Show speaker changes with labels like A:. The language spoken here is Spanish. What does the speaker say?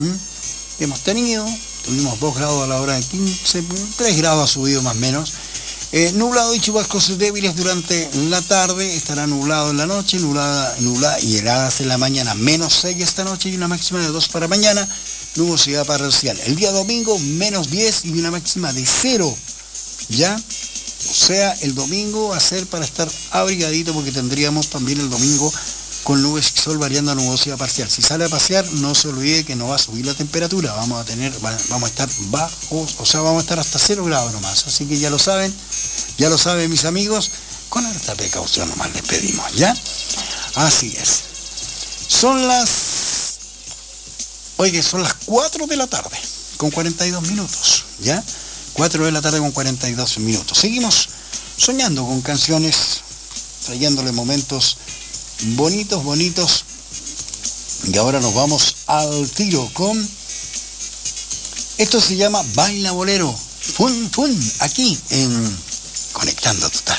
A: Tuvimos 2 grados a la hora de 15, 3 grados ha subido más o menos. Nublado y chubascos débiles durante la tarde, estará nublado en la noche, nublada y heladas en la mañana, -6 esta noche y una máxima de 2 para mañana, nubosidad parcial. El día domingo, -10 y una máxima de 0, ¿ya? O sea, el domingo va a ser para estar abrigadito porque tendríamos también el domingo con nubes y sol variando a nubosidad parcial. Si sale a pasear, no se olvide que no va a subir la temperatura, vamos a estar bajos, o sea, vamos a estar hasta 0 grados nomás. Así que ya lo saben mis amigos, con harta precaución nomás les pedimos, ¿ya? Así es. Son las 4 de la tarde, con 42 minutos, ¿ya? 4 de la tarde con 42 minutos. Seguimos soñando con canciones, trayéndole momentos bonitos, y ahora nos vamos al tiro con esto. Se llama Baila Bolero, fun, aquí en Conectando Total.